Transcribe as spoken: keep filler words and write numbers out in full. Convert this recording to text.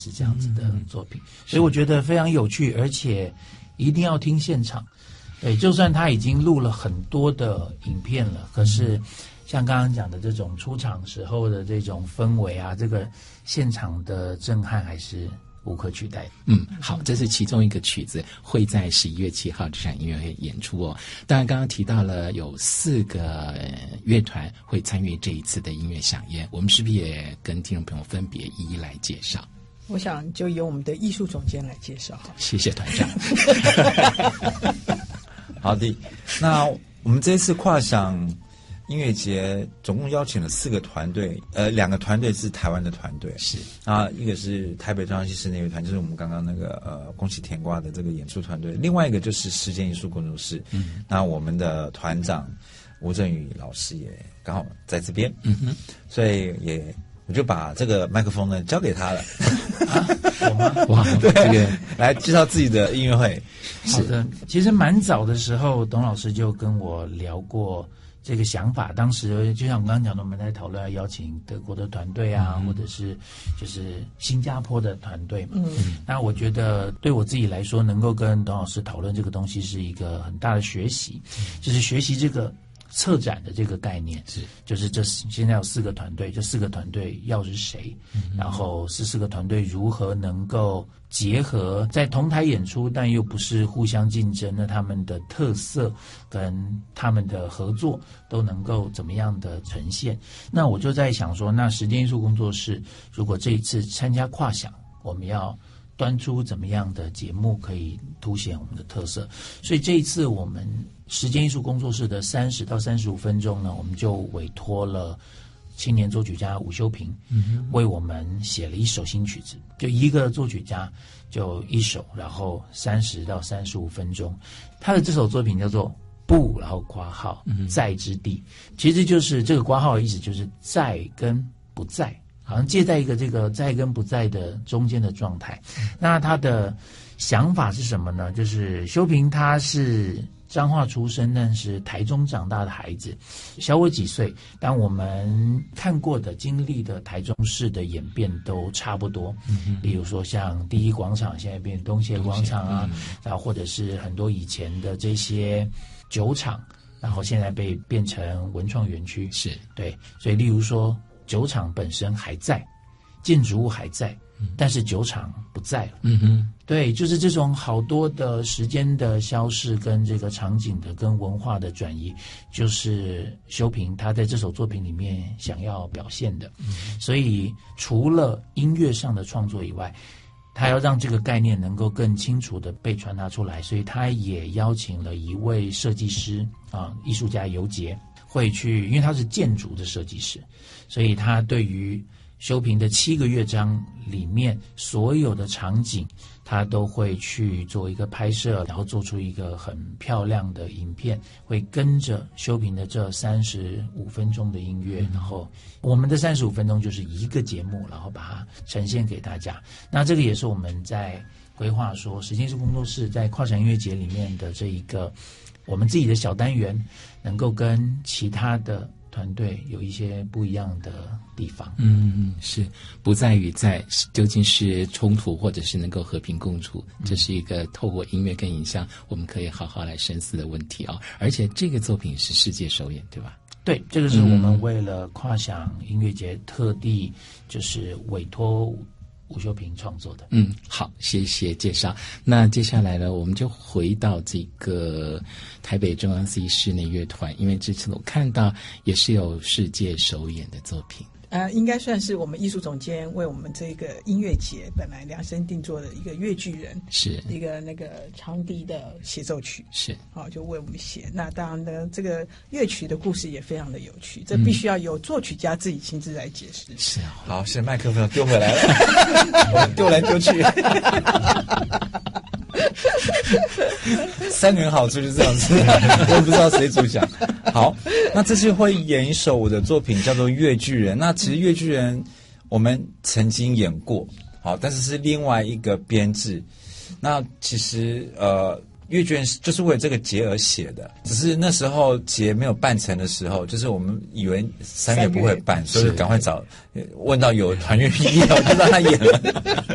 是这样子的作品，所以我觉得非常有趣，而且一定要听现场。对，就算他已经录了很多的影片了，可是像刚刚讲的这种出场时候的这种氛围啊，这个现场的震撼还是无可取代的。 嗯，好，这是其中一个曲子，会在十一月七号这场音乐会演出哦。当然，刚刚提到了有四个乐团会参与这一次的音乐飨宴，我们是不是也跟听众朋友分别一一来介绍？ 我想就由我们的艺术总监来介绍。 谢谢团长。 好的，那我们这次跨想音乐节总共邀请了四个团队，呃，两个团队是台湾的团队， 是啊，一个是台北中央戏室内乐团，就是我们刚刚那个呃恭喜甜瓜的这个演出团队，另外一个就是实践艺术工作室。嗯，那我们的团长吴振宇老师也刚好在这边，嗯哼，所以也我就把这个麦克风呢交给他了。 啊，我吗？ 哇， 对， 这个来介绍自己的音乐会。 好的，其实蛮早的时候，董老师就跟我聊过这个想法。当时就像我刚刚讲的，我们在讨论要邀请德国的团队啊，嗯、或者是就是新加坡的团队嘛。嗯，那我觉得对我自己来说，能够跟董老师讨论这个东西是一个很大的学习，嗯、就是学习这个策展的这个概念，是就是这现在有四个团队，这四个团队要是谁，嗯、然后这四个团队如何能够结合在同台演出，但又不是互相竞争，那他们的特色跟他们的合作都能够怎么样的呈现？那我就在想说，那实践艺术工作室如果这一次参加跨想，我们要端出怎么样的节目可以凸显我们的特色？所以这一次我们实践艺术工作室的三十到三十五分钟呢，我们就委托了青年作曲家吴修平，嗯，为我们写了一首新曲子，就一个作曲家就一首，然后三十到三十五分钟。他的这首作品叫做不，然后括号在之地，其实就是这个括号的意思，就是在跟不在，好像介在一个这个在跟不在的中间的状态。那他的想法是什么呢？就是修平他是彰化出生，但是台中长大的孩子，小我几岁，但我们看过的经历的台中市的演变都差不多。嗯，例如说像第一广场现在变东协广场啊，嗯、然后或者是很多以前的这些酒厂，然后现在被变成文创园区。是对，所以例如说酒厂本身还在，建筑物还在，但是酒厂不在了。嗯哼，对，就是这种好多的时间的消逝跟这个场景的跟文化的转移，就是修平他在这首作品里面想要表现的。嗯，所以除了音乐上的创作以外，他要让这个概念能够更清楚的被传达出来，所以他也邀请了一位设计师啊，艺术家尤杰会去，因为他是建筑的设计师，所以他对于修平的七个乐章里面所有的场景，他都会去做一个拍摄，然后做出一个很漂亮的影片，会跟着修平的这三十五分钟的音乐，然后我们的三十五分钟就是一个节目，然后把它呈现给大家。那这个也是我们在规划说实践艺术工作室在跨场音乐节里面的这一个我们自己的小单元，能够跟其他的团队有一些不一样的地方。嗯，是不在于在究竟是冲突，或者是能够和平共处，这是一个透过音乐跟影像我们可以好好来深思的问题啊、哦！而且这个作品是世界首演，对吧？对，这个是我们为了跨想音乐节特地就是委托吴修平创作的。嗯，好，谢谢介绍。那接下来呢，我们就回到这个台北中央 C 室内乐团，因为这次我看到也是有世界首演的作品。呃，应该算是我们艺术总监为我们这个音乐节本来量身定做的一个乐剧人，是一个那个长笛的协奏曲，是好、哦、就为我们写。那当然呢，这个乐曲的故事也非常的有趣，这必须要由作曲家自己亲自来解释。嗯、是啊，好，现在麦克风丢回来了，我丢来丢去。三个人好处就是这样子，我也不知道谁主讲。好，那这次会演一首我的作品叫做《乐剧人》。那其实《乐剧人》我们曾经演过，好，但是是另外一个编制。那其实呃，《乐剧人》就是为了这个节而写的，只是那时候节没有办成的时候，就是我们以为三月不会办，所以赶快找问到有团员愿意，我就让他演了。